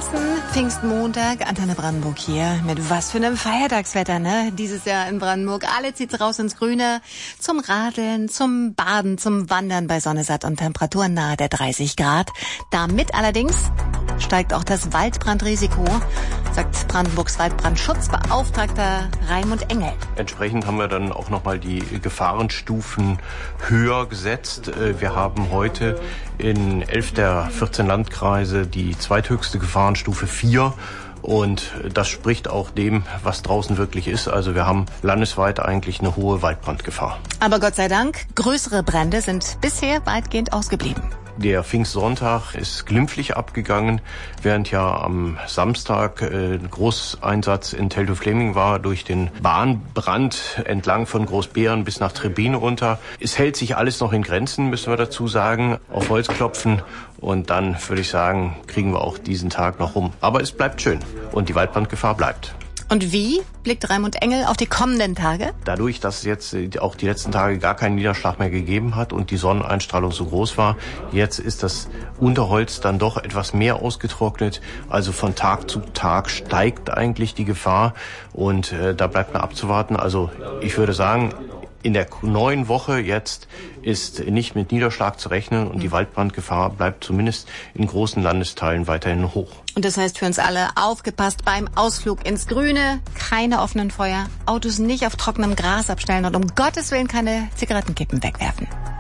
ersten Pfingstmontag, Antenne Brandenburg hier. Mit was für einem Feiertagswetter, ne? Dieses Jahr in Brandenburg. Alle zieht's raus ins Grüne. Zum Radeln, zum Baden, zum Wandern bei Sonne, satt und Temperaturen nahe der 30 Grad. Damit allerdings steigt auch das Waldbrandrisiko, sagt Brandenburgs Waldbrandschutzbeauftragter Raimund Engel. Entsprechend haben wir dann auch nochmal die Gefahrenstufen höher gesetzt. Wir haben heute in 11 der 14 Landkreise die zweithöchste Gefahrenstufe 4. Und das spricht auch dem, was draußen wirklich ist. Also wir haben landesweit eigentlich eine hohe Waldbrandgefahr. Aber Gott sei Dank, größere Brände sind bisher weitgehend ausgeblieben. Der Pfingstsonntag ist glimpflich abgegangen, während ja am Samstag ein Großeinsatz in Teltow-Fläming war durch den Bahnbrand entlang von Großbeeren bis nach Trebin runter. Es hält sich alles noch in Grenzen, müssen wir dazu sagen, auf Holz klopfen. Und dann würde ich sagen, kriegen wir auch diesen Tag noch rum. Aber es bleibt schön und die Waldbrandgefahr bleibt. Und wie blickt Raimund Engel auf die kommenden Tage? Dadurch, dass es jetzt auch die letzten Tage gar keinen Niederschlag mehr gegeben hat und die Sonneneinstrahlung so groß war, jetzt ist das Unterholz dann doch etwas mehr ausgetrocknet. Also von Tag zu Tag steigt eigentlich die Gefahr und da bleibt noch abzuwarten. Also ich würde sagen, in der neuen Woche jetzt ist nicht mit Niederschlag zu rechnen und die Waldbrandgefahr bleibt zumindest in großen Landesteilen weiterhin hoch. Und das heißt für uns alle, aufgepasst beim Ausflug ins Grüne, keine offenen Feuer, Autos nicht auf trockenem Gras abstellen und um Gottes Willen keine Zigarettenkippen wegwerfen.